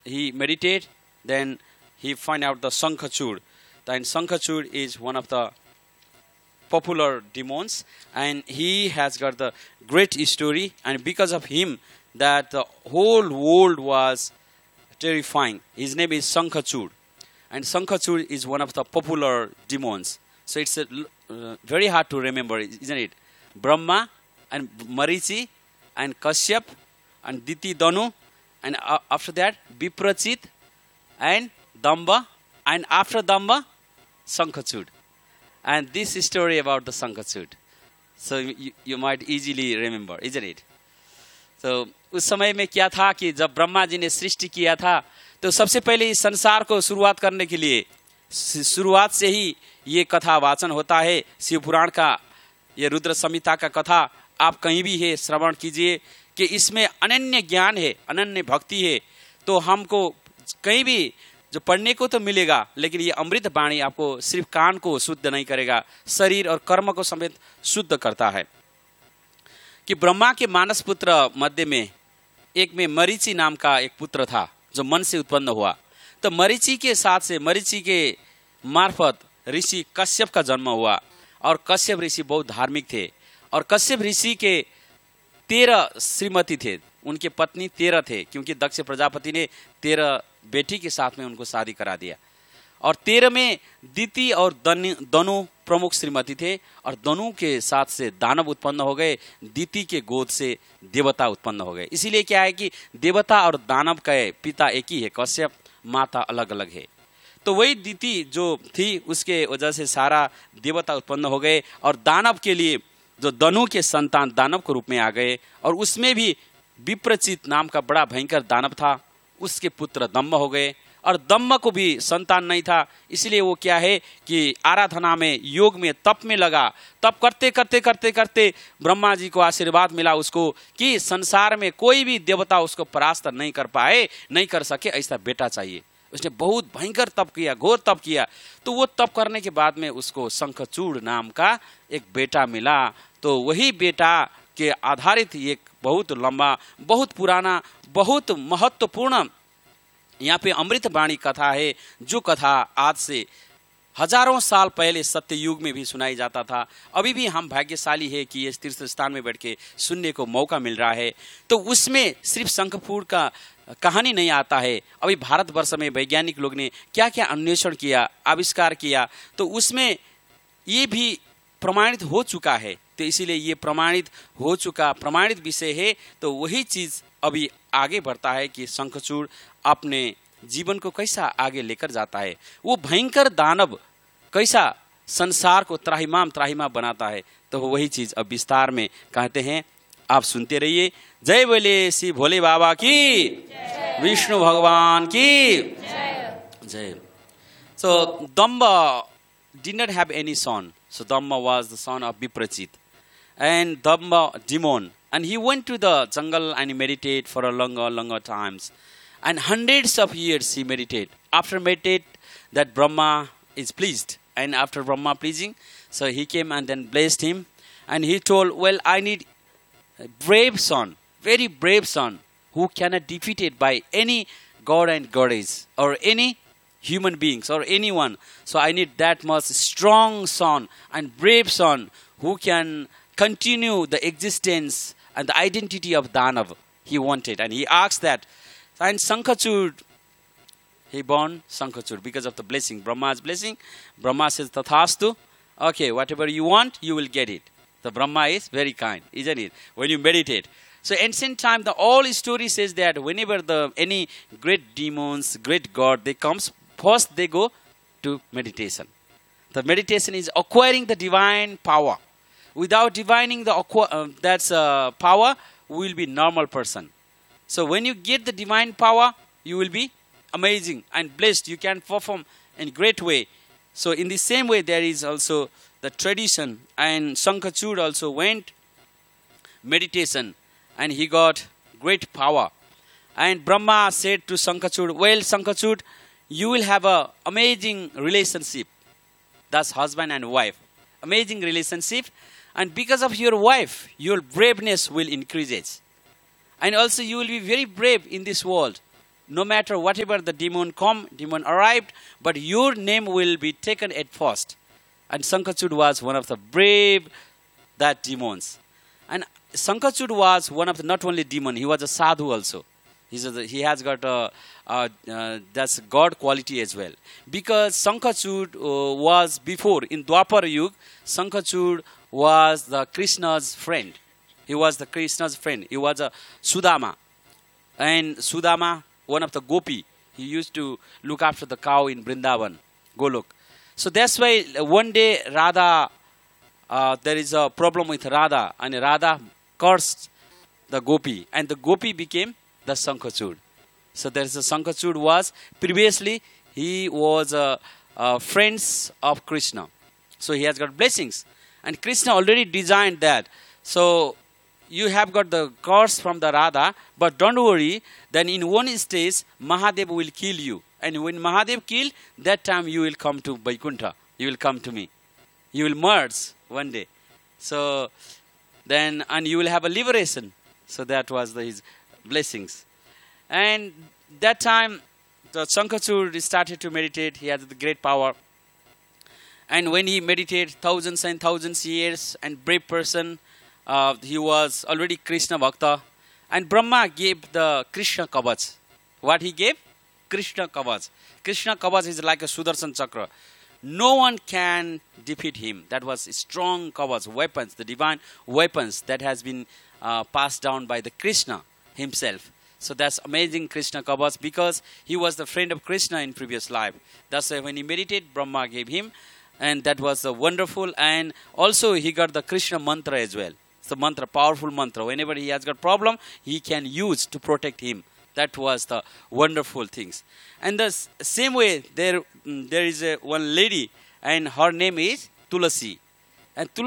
he meditate, then he find out the Sankhachud. Then Sankhachud is one of the popular demons, and he has got the great story, and because of him that the whole world was terrifying. His name is Sankhachud, and Sankhachud is one of the popular demons. So it's very hard to remember, isn't it? Brahma and Marichi and Kashyap and Diti Danu, and after that Viprachit and Damba, and after Damba Sankhachud. And this is story about the Sankhachud. So you might easily remember, isn't it? तो उस समय में क्या था कि जब ब्रह्मा जी ने सृष्टि किया था तो सबसे पहले इस संसार को शुरुआत करने के लिए शुरुआत से ही ये कथा वाचन होता है। शिव पुराण का ये रुद्र संहिता का कथा आप कहीं भी है श्रवण कीजिए कि इसमें अनन्य ज्ञान है, अनन्य भक्ति है। तो हमको कहीं भी जो पढ़ने को तो मिलेगा, लेकिन ये अमृत वाणी आपको सिर्फ कान को शुद्ध नहीं करेगा, शरीर और कर्म को समेत शुद्ध करता है। कि ब्रह्मा के मानस पुत्र मध्य में एक में मरीचि नाम का एक पुत्र था जो मन से उत्पन्न हुआ। तो मरीचि के साथ से मरीचि के मार्फत ऋषि कश्यप का जन्म हुआ, और कश्यप ऋषि बहुत धार्मिक थे, और कश्यप ऋषि के 13 श्रीमती थे, उनके पत्नी 13 थे, क्योंकि दक्ष प्रजापति ने 13 बेटी के साथ में उनको शादी करा दिया। और 13 में दिति और दनु प्रमुख श्रीमती थे, और दनु के साथ से दानव उत्पन्न हो गए, दिति के गोद से देवता उत्पन्न हो गए। इसीलिए क्या है कि देवता और दानव का पिता एक ही है, कश्यप, माता अलग अलग है। तो वही दिति जो थी उसके वजह से सारा देवता उत्पन्न हो गए, और दानव के लिए जो दनु के संतान दानव के रूप में आ गए, और उसमें भी विप्रचित नाम का बड़ा भयंकर दानव था, उसके पुत्र दम्भ हो गए। और दम्भ को भी संतान नहीं था, इसलिए वो क्या है कि आराधना में, योग में, तप में लगा। तप करते करते करते करते ब्रह्मा जी को आशीर्वाद मिला उसको कि संसार में कोई भी देवता उसको परास्त नहीं कर पाए, नहीं कर सके, ऐसा बेटा चाहिए। उसने बहुत भयंकर तप किया, घोर तप किया। तो वो तप करने के बाद में उसको शंखचूड़ नाम का एक बेटा मिला। तो वही बेटा के आधारित एक बहुत लंबा, बहुत पुराना, बहुत महत्वपूर्ण यहाँ पे अमृत वाणी कथा है, जो कथा आज से हजारों साल पहले सत्य युग में भी सुनाई जाता था। अभी भी हम भाग्यशाली है कि ये तीर्थ स्थान में बैठ के सुनने को मौका मिल रहा है। तो उसमें सिर्फ शंखचूड़ का कहानी नहीं आता है, अभी भारतवर्ष में वैज्ञानिक लोग ने क्या क्या अन्वेषण किया, आविष्कार किया, तो उसमें ये भी प्रमाणित हो चुका है। तो इसीलिए ये प्रमाणित हो चुका, प्रमाणित विषय है। तो वही चीज अभी आगे बढ़ता है कि शंखचूड़ अपने जीवन को कैसा आगे लेकर जाता है, वो भयंकर दानव कैसा संसार को त्राहिमाम बनाता है। तो वही चीज अब विस्तार में कहते हैं, आप सुनते रहिए। जय बोले श्री भोले बाबा की, विष्णु भगवान की जय। So Damba did not have any son. So Damba was the son of Viprachit, and Damba demon, and he went to the jungle and he meditated for a longer times, and hundreds of years he meditated. After meditate, that Brahma is pleased, and after Brahma pleasing, so he came and then blessed him, and he told, well, I need a brave son, very brave son, who cannot defeated by any god and goddess or any human beings or anyone. So I need that much strong son and brave son who can continue the existence and the identity of Danav. He wanted, and he asked that. And Sankhachud, he born Sankhachud because of the blessing, Brahma's blessing. Brahma says, Tathastu, okay, whatever you want, you will get it. The Brahma is very kind, isn't it? When you meditate. So ancient time, the all story says that whenever any great demons, great god, they comes, first they go to meditation. The meditation is acquiring the divine power. Without divining the power, we will be normal person. So when you get the divine power, you will be amazing and blessed. You can perform in great way. So in the same way, there is also the tradition, and Sankhachud also went meditation, and he got great power. And Brahma said to Sankhachud, well, Sankhachud, you will have an amazing relationship. That's husband and wife. Amazing relationship. And because of your wife, your braveness will increase. And also you will be very brave in this world. no matter whatever the demon arrived, but your name will be taken at first. And Sankachud was one of the brave that demons. And Sankachud was one of the not only demon, he was a sadhu also. He has got that's God quality as well. Because Sankachud was before, in Dwapar Yuga, Sankachud was the Krishna's friend. He was the Krishna's friend. He was a Sudama. And Sudama, one of the gopi, he used to look after the cow in Vrindavan, Golok. So that's why one day Radha, there is a problem with Radha, and Radha cursed the gopi, and the gopi became the Sankachud. So there is a Sankachud was, previously he was friends of Krishna. So he has got blessings. And Krishna already designed that. So you have got the curse from the Radha, but don't worry, then in one stage, Mahadev will kill you. And when Mahadev kill, that time you will come to Vaikuntha. You will come to me. You will merge one day. So then, and you will have a liberation. So that was his blessings. And that time, the Sankachud started to meditate. He had the great power. And when he meditated thousands and thousands years, and brave person, he was already Krishna Bhakta. And Brahma gave the Krishna Kavach. What he gave? Krishna Kavach. Krishna Kavach is like a Sudarshan Chakra. No one can defeat him. That was strong Kavach, weapons, the divine weapons that has been passed down by the Krishna himself. So that's amazing Krishna Kavach, because he was the friend of Krishna in previous life. That's why when he meditated, Brahma gave him. And that was wonderful. And also he got the Krishna mantra as well. It's the mantra, powerful mantra. Whenever he has got problem, he can use to protect him. That was the wonderful things. And the same way, there is one lady, and her name is Tulasi. And Tulasi